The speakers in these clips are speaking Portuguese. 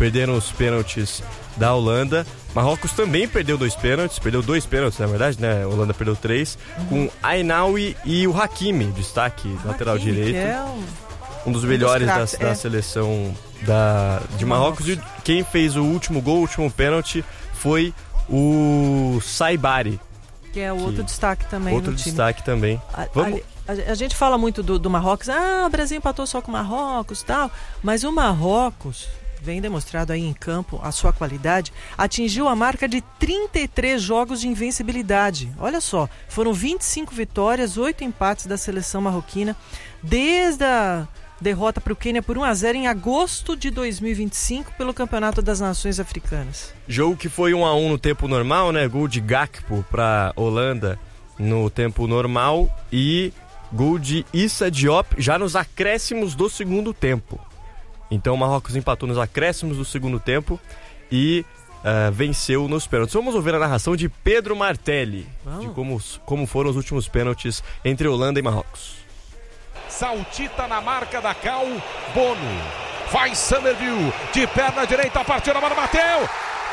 perderam os pênaltis da Holanda. Marrocos também perdeu dois pênaltis, na verdade, né? A Holanda perdeu 3, com Ainaoui e o Hakimi, destaque lateral direito. Um dos melhores da seleção de Marrocos. E quem fez o último gol, o último pênalti, foi o Saibari. Que é outro destaque também outro no time. Destaque também. A gente fala muito do Marrocos. O Brasil empatou só com o Marrocos e tal. Mas o Marrocos, vem demonstrado aí em campo a sua qualidade, atingiu a marca de 33 jogos de invencibilidade. Olha só, foram 25 vitórias, 8 empates da seleção marroquina, desde a derrota para o Quênia por 1-0 em agosto de 2025 pelo Campeonato das Nações Africanas. Jogo que foi 1-1 no tempo normal, né? Gol de Gakpo para Holanda no tempo normal e gol de Issa Diop já nos acréscimos do segundo tempo. Então o Marrocos empatou nos acréscimos do segundo tempo e venceu nos pênaltis. Vamos ouvir a narração de Pedro Martelli de como foram os últimos pênaltis entre Holanda e Marrocos. Saltita na marca da Cal, Bono, vai Summerville, de perna direita, partiu, a bola bateu,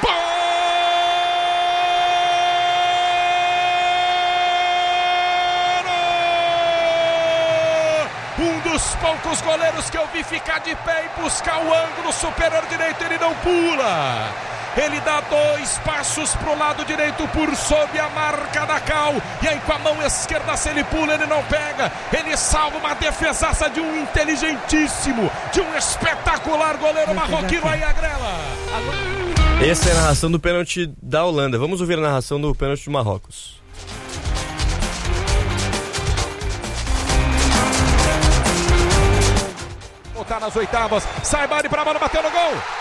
um dos poucos goleiros que eu vi ficar de pé e buscar o ângulo superior direito, ele não pula. Ele dá 2 passos pro lado direito por sob a marca da Cal. E aí com a mão esquerda, se ele pula, ele não pega. Ele salva uma defesaça de um inteligentíssimo, de um espetacular goleiro marroquino aí, Agrela. Essa é a narração do pênalti da Holanda. Vamos ouvir a narração do pênalti do Marrocos. Voltar nas oitavas. Saibari pra bola, bateu no gol.